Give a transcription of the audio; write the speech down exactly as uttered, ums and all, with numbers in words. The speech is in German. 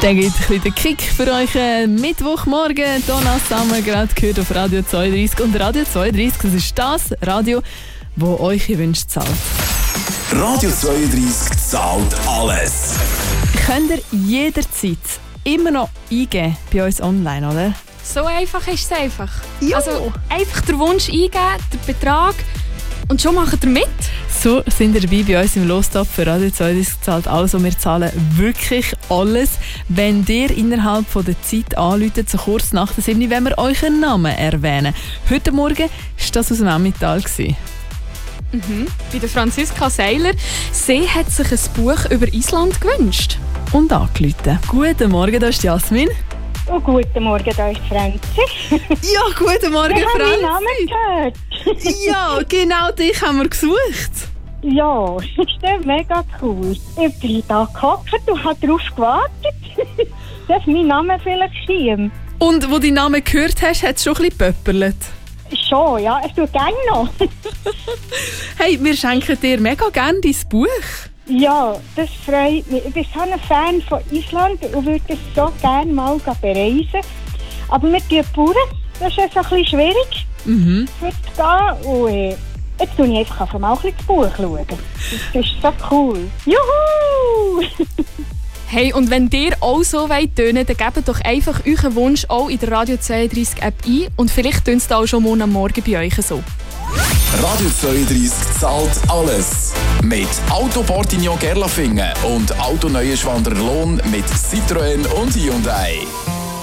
Dann gibt es ein bisschen den Kick für euch äh, Mittwochmorgen. Donna Summer gerade gehört auf Radio zweiunddreißig. Und Radio zweiunddreißig, das ist das Radio, das euch ihr Wünsche zahlt. Radio zweiunddreißig zahlt alles. Könnt ihr jederzeit immer noch eingeben bei uns online, oder? So einfach ist es einfach. Jo. Also einfach den Wunsch eingeben, den Betrag und schon macht ihr mit. So sind ihr dabei bei uns im Lostop für Radio zweiunddreißig zahlt alles und wir zahlen wirklich alles. Wenn ihr innerhalb von der Zeit anruft, so kurz nach der sieben, wenn wir euren Namen erwähnen. Heute Morgen war das aus dem Emmental. Mhm. Bei der Franziska Seiler. Sie hat sich ein Buch über Island gewünscht. Und angerufen. Guten Morgen, da ist Jasmin. Oh, guten Morgen, da ist Franzi. Ja, guten Morgen, Ich habe Franzi. meinen Namen gehört. Ja, genau dich haben wir gesucht. Ja, das ist mega cool. Ich bin da gehockt und habe darauf gewartet, dass mein Name vielleicht stimmt. Und wo du deinen Namen gehört hast, hat es schon ein bisschen pöpperlet. Schon, ja, es tut gerne noch. Hey, wir schenken dir mega gerne dein Buch. Ja, das freut mich. Ich bin so ein Fan von Island und würde es so gerne mal bereisen. Aber mit den Bauern, das ist jetzt ein bisschen schwierig, Mhm. für zu gehen. Und äh, jetzt schaue ich einfach mal ein bisschen das Buch. Schauen. Das ist so cool. Juhu! Hey, und wenn ihr auch so weit tönen, dann gebt doch einfach euren Wunsch auch in der Radio zweiunddreißig App ein und vielleicht tönt es auch schon morgen am Morgen bei euch so. Radio zweiunddreißig zahlt alles. Mit Auto Portignon Gerlafingen und Auto Neuenschwander Lohn mit Citroën und Hyundai.